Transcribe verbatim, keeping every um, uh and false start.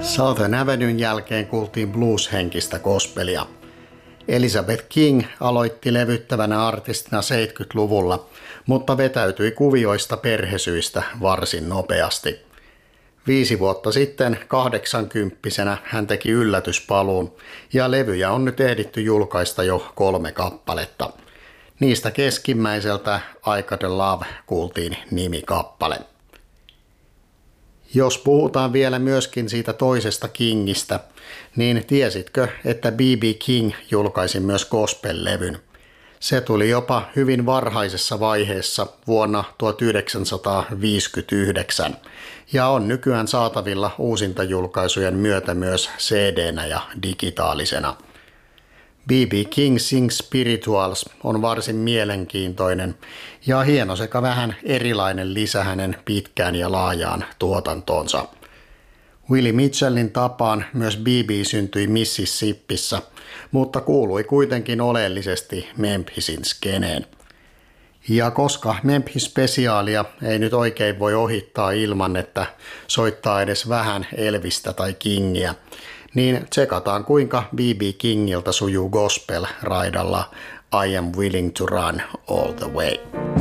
Southern Avenuen jälkeen kuultiin blues-henkistä gospelia. Elizabeth King aloitti levyttävänä artistina seitsemänkymmentäluvulla, mutta vetäytyi kuvioista perhesyistä varsin nopeasti. Viisi vuotta sitten kahdeksankymppisenä hän teki yllätyspaluun ja levyjä on nyt ehditty julkaista jo kolme kappaletta. Niistä keskimmäiseltä I Got a Love kuultiin nimikappale. Jos puhutaan vielä myöskin siitä toisesta Kingistä, niin tiesitkö, että B B King julkaisi myös gospel-levyn? Se tuli jopa hyvin varhaisessa vaiheessa vuonna tuhatyhdeksänsataaviisikymmentäyhdeksän ja on nykyään saatavilla uusintajulkaisujen myötä myös C D-nä ja digitaalisena. B B King Sings Spirituals on varsin mielenkiintoinen ja hieno sekä vähän erilainen lisä hänen pitkään ja laajaan tuotantoonsa. Willie Mitchellin tapaan myös B B syntyi Mississippissä, mutta kuului kuitenkin oleellisesti Memphisin skeneen. Ja koska Memphis-spesiaalia ei nyt oikein voi ohittaa ilman, että soittaa edes vähän Elvistä tai Kingiä, niin tsekataan kuinka B B Kingiltä sujuu gospel raidalla I Am Willing to Run All the Way.